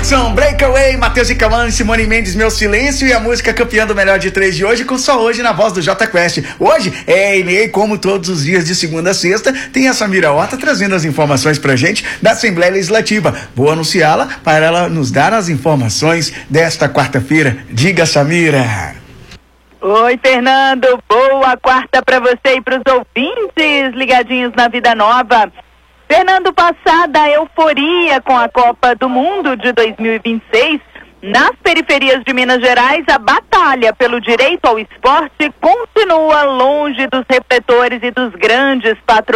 Jackson, Breakaway, Matheus e Cauã, Simone Mendes, Meu Silêncio, e a música campeã do Melhor de 3 de hoje, com Só Hoje na voz do Jota Quest. Hoje ele, como todos os dias de segunda a sexta, tem a Samira Horta trazendo as informações pra gente da Assembleia Legislativa. Vou anunciá-la para ela nos dar as informações desta quarta-feira. Diga, Samira. Oi, Fernando, boa quarta para você e para os ouvintes ligadinhos na Vida Nova. Fernando, passada a euforia com a Copa do Mundo de 2026, nas periferias de Minas Gerais, a batalha pelo direito ao esporte continua longe dos refletores e dos grandes patrocínios.